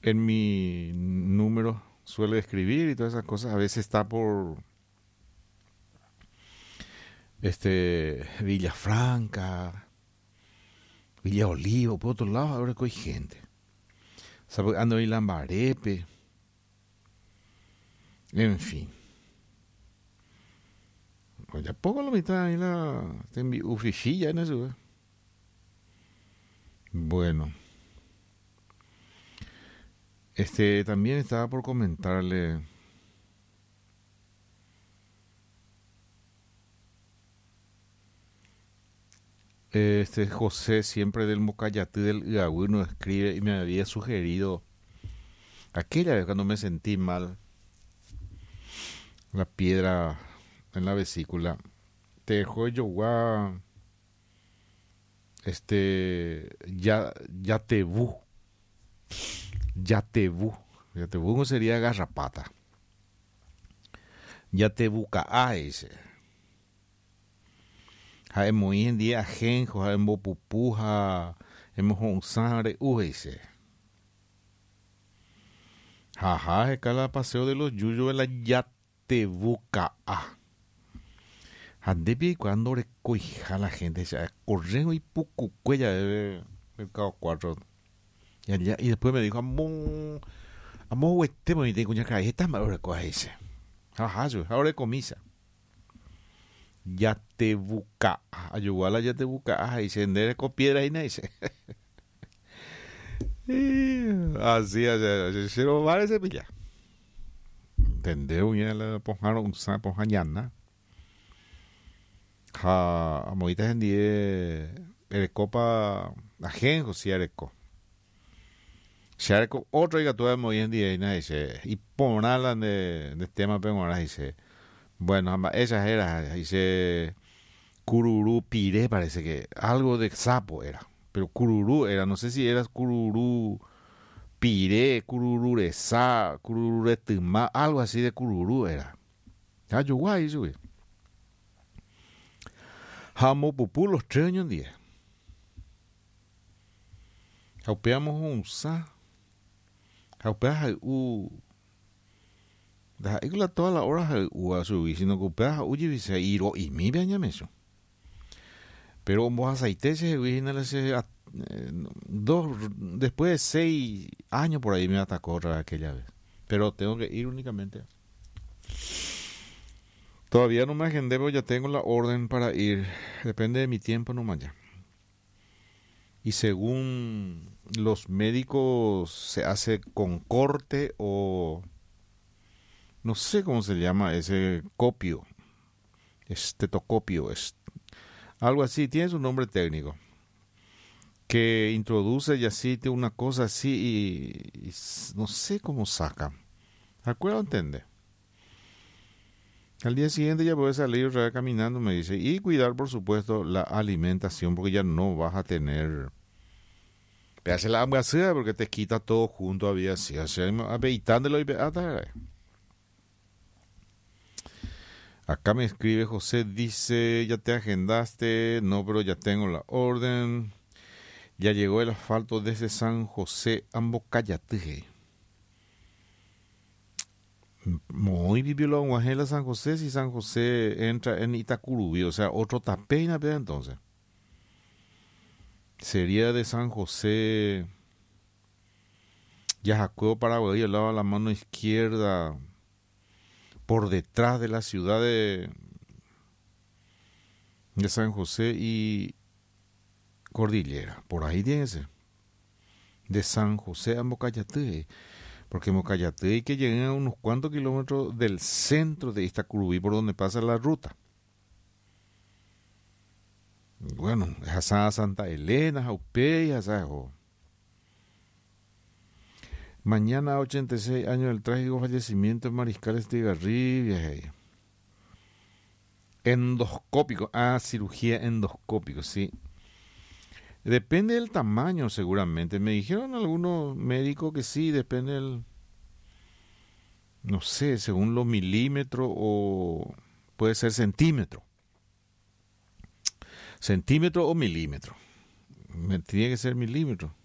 en mi número suele escribir y todas esas cosas. A veces está por Villafranca, Villa Olivo, por otros lados ahora que hay gente. ¿Sabe? Ando en Lambarepe, en fin. Pues ya poco la mitad ahí la ufrichilla en eso. Bueno, también estaba por comentarle. José siempre del Mocayatí del Iagüí nos escribe y me había sugerido aquella vez cuando me sentí mal, la piedra en la vesícula, te dejó yoguá, yatebú, yatebú no sería garrapata, yatebuca ese. Hemos hoy en día ajenjo, hemos pupuja, hemos un sangre, ese. Jaja, cada paseo de los yuyos de la yatebuca. Handepi cuando recoja la gente, correjo y pucucuella de mercado 4. Y después me dijo, amo este me tengo una cara, esta me recoge ese. Jaja, ahora comisa. Yatebuca, ayuda a Yatebuca, y se endere con piedra y dice. Así, se lo vale ese pilla. Entendeu? Ya la ponjaron, ponjañana. A moitas en die, erecopa, ajenjo, si ereco. Si ereco, otro diga tú hoy en día, y dice, y ponala de tema, pero dice. Bueno, esas eran, dice, cururú piré, parece que algo de sapo era, pero cururú era, no sé si era cururú piré, cururú resá, cururú retumá, algo así de cururú era. Ya yo guay, eso es. Jamo pupú los 3 años en día. Jaupeamos un sa, jaupeas igual todas las horas a subir, sino que puedas huir y y mi bañame eso. Pero vos aceite se después de 6 años por ahí me atacó otra vez aquella vez. Pero tengo que ir únicamente. Todavía no me agendé, pero ya tengo la orden para ir. Depende de mi tiempo nomás ya. Y según los médicos se hace con corte o no sé cómo se llama ese copio, estetocopio, algo así, tiene su nombre técnico, que introduce y así una cosa así y no sé cómo saca. ¿Acuerdo? ¿Entiende? Al día siguiente ya puedes salir otra vez caminando, me dice, y cuidar por supuesto la alimentación porque ya no vas a tener. Hace la hamburguesa porque te quita todo junto había así, o sea, apeitándolo y acá me escribe José, dice, ya te agendaste, no, pero ya tengo la orden, ya llegó el asfalto desde San José, Ambocayatije. Muy vivió la Guajela San José, si San José entra en Itacurubí, o sea, otro tapeina, pero entonces. Sería de San José, Yajacueo, Paraguay, al lado de la mano izquierda, por detrás de la ciudad de San José y Cordillera, por ahí tiene que ser. De San José a Mocayatí, porque Mocayatí hay que llegar a unos cuantos kilómetros del centro de Itacurubí, por donde pasa la ruta. Bueno, es Santa Elena, Jaupey, mañana 86 años del trágico fallecimiento de Mariscal Estigarribia. Endoscópico, cirugía endoscópico, sí. Depende del tamaño seguramente. Me dijeron algunos médicos que sí, depende del, no sé, según los milímetros o puede ser centímetro. Centímetro o milímetro. Tiene que ser milímetro.